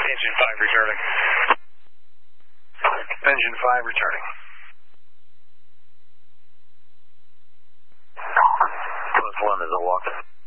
Engine 5 returning. Engine 5 returning. Plus 1 is a walk.